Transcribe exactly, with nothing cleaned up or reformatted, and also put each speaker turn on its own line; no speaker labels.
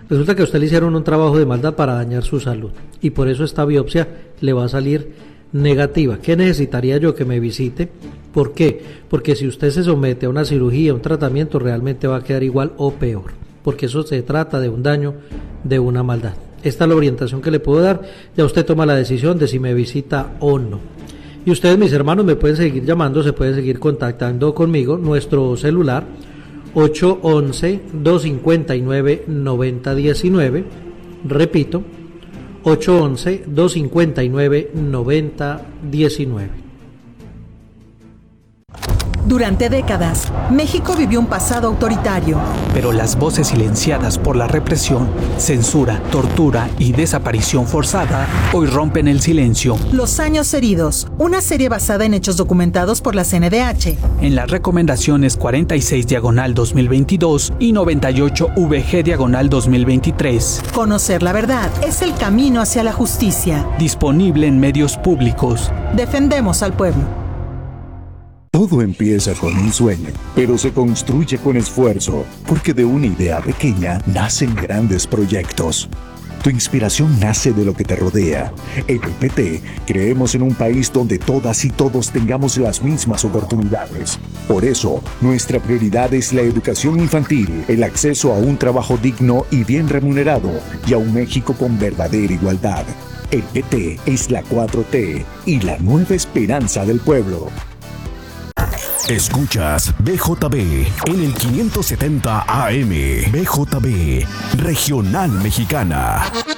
Resulta que a usted le hicieron un trabajo de maldad para dañar su salud y por eso esta biopsia le va a salir negativa. ¿Qué necesitaría yo? Que me visite. ¿Por qué? Porque si usted se somete a una cirugía, a un tratamiento, realmente va a quedar igual o peor, porque eso se trata de un daño, de una maldad. Esta es la orientación que le puedo dar, ya usted toma la decisión de si me visita o no. Y ustedes, mis hermanos, me pueden seguir llamando, se pueden seguir contactando conmigo, nuestro celular ocho once, dos cinco nueve, nueve cero uno nueve, repito, ocho once, dos cinco nueve, nueve cero uno nueve.
Durante décadas, México vivió un pasado autoritario.
Pero las voces silenciadas por la represión, censura, tortura y desaparición forzada hoy rompen el silencio.
Los años heridos, una serie basada en hechos documentados por la C N D H.
En las recomendaciones cuarenta y seis diagonal dos mil veintidós y noventa y ocho V G diagonal dos mil veintitrés.
Conocer la verdad es el camino hacia la justicia.
Disponible en medios públicos.
Defendemos al pueblo.
Todo empieza con un sueño, pero se construye con esfuerzo, porque de una idea pequeña nacen grandes proyectos. Tu inspiración nace de lo que te rodea. En el P T creemos en un país donde todas y todos tengamos las mismas oportunidades. Por eso, nuestra prioridad es la educación infantil, el acceso a un trabajo digno y bien remunerado, y a un México con verdadera igualdad. El P T es la cuatro T y la nueva esperanza del pueblo.
Escuchas B J B en el quinientos setenta A M. B J B, Regional Mexicana.